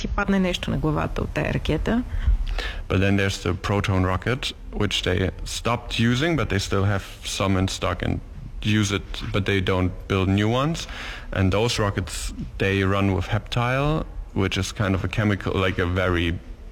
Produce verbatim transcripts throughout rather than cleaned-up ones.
ти падне нещо на главата от тая ракета. But then there's the Proton rocket, which they stopped using, but they still have some in stock and use it, but they don't build new ones. And those rockets, they run with heptile, which is kind of a chemical, like a very,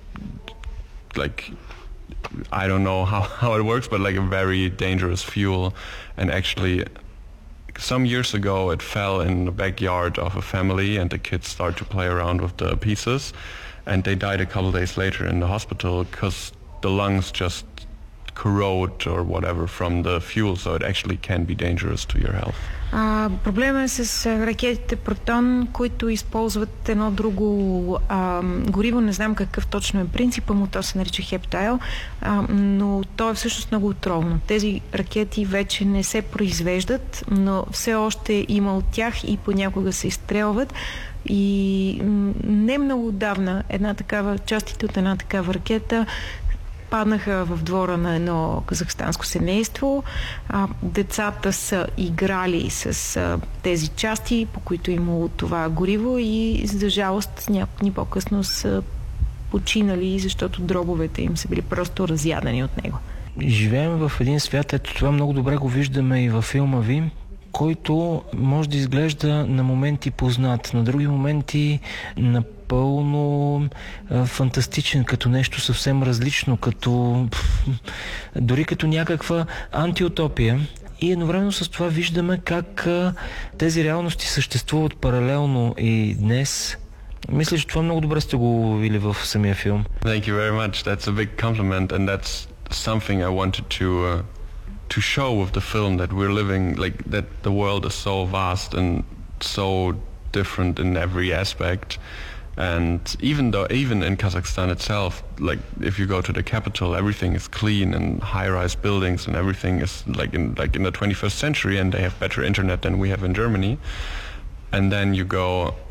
like, I don't know how, how it works, but like a very dangerous fuel. And actually, some years ago, it fell in the backyard of a family, and the kids started to play around with the pieces, and they died a couple days later in the hospital because the lungs just corrode or whatever from the fuel, so it actually can be dangerous to your health. А, проблема е с ракетите Протон, които използват едно друго а, гориво. Не знам какъв точно е принципа му, то се нарича хептайл, а, но то е всъщност много отровно. Тези ракети вече не се произвеждат, но все още има от тях и понякога се изстрелват. И не много отдавна една такава, частите от една такава ракета паднаха в двора на едно казахстанско семейство. А, децата са играли с а, тези части, по които е имало това гориво, и за жалост няколко дни по-късно са починали, защото дробовете им са били просто разядени от него. Живеем в един свят, ето това много добре го виждаме и във филма ви, който може да изглежда на моменти познат, на други моменти напълно а, фантастичен, като нещо съвсем различно, като дори като някаква антиутопия. И едновременно с това виждаме как а, тези реалности съществуват паралелно и днес. Мисля, че това много добре сте го уловили в самия филм. Thank you very much. That's a big compliment, and that's something I wanted to uh... to show with the film, that we're living, like, that the world is so vast and so different in every aspect. And even though, even in Kazakhstan itself, like, if you go to the capital, everything is clean and high-rise buildings, and everything is like in like in the twenty-first century, and they have better internet than we have in Germany. And then you go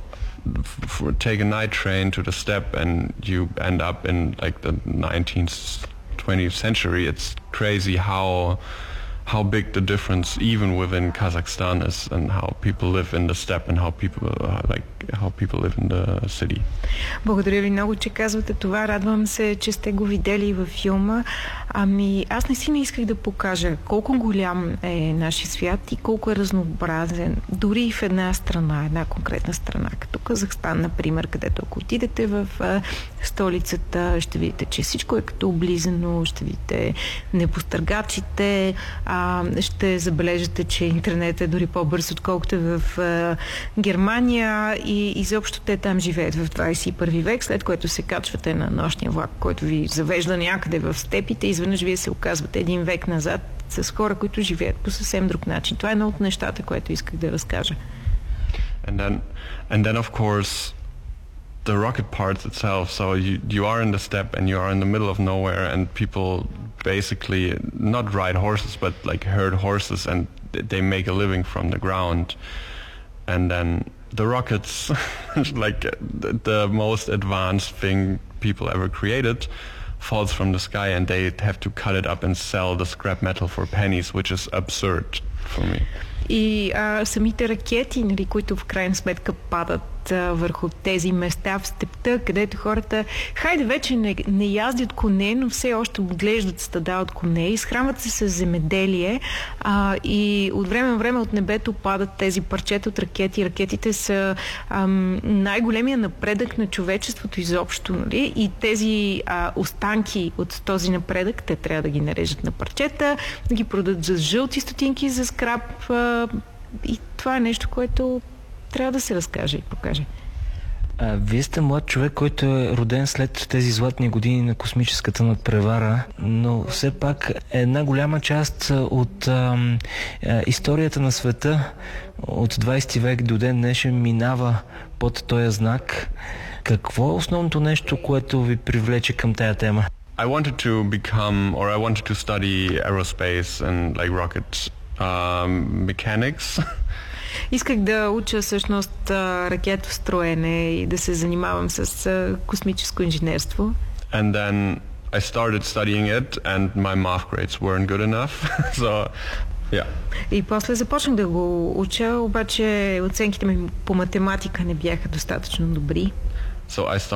f- f- take a night train to the steppe, and you end up in like the nineteenth, twentieth century. It's crazy how how big the difference even within Kazakhstan is, and how people live in the steppe and how people uh, like how people live in the city. Благодаря ви много, че казвате това. Радвам се, че сте го видели във филма. Ами, аз наистина исках да покажа колко голям е нашия свят и колко е разнообразен. Дори в една страна, една конкретна страна, като Казахстан, например, където ако отидете в а, столицата, ще видите, че всичко е като облизано, ще видите небостъргачите, а, ще забележите, че интернет е дори по-бърз, отколкото в а, Германия, и изобщо те там живеят в двадесет и първи век, след което се качвате на нощния влак, който ви завежда някъде в степите, и изведнъж вие се оказвате един век назад с хора, които живеят по съвсем друг начин. Това е едно от нещата, което исках да разкажа. And then, and then of course, the rocket parts itself. So you you are in the steppe and you are in the middle of nowhere, and people basically not ride horses, but like herd horses, and they make a living from the ground. And then the rockets, like the, the most advanced thing people ever created, falls from the sky, and they have to cut it up and sell the scrap metal for pennies, which is absurd for me. И а, самите ракети, нали, които в крайна сметка падат а, върху тези места в степта, където хората, хайде вече не, не яздят коне, но все още отглеждат стада от коне, изхранват се с земеделие, а, и от време на време от небето падат тези парчета от ракети. Ракетите са ам, най-големия напредък на човечеството изобщо, нали? И тези а, останки от този напредък, те трябва да ги нарежат на парчета, да ги продадат за жълти стотинки, за скрап, а, и това е нещо, което трябва да се разкаже и покаже. А, вие сте млад човек, който е роден след тези златни години на космическата надпревара, но все пак една голяма част от а, а, историята на света от двадесети век до ден днешен минава под този знак. Какво е основното нещо, което ви привлече към тая тема? I wanted to become, or I wanted to study aerospace and like rocket um, mechanics. Исках да уча всъщност ракетостроене и да се занимавам с космическо инженерство. And then I started studying it, and my math grades weren't good enough. So, yeah. И после започнах да го уча, обаче оценките ми по математика не бяха достатъчно добри. So I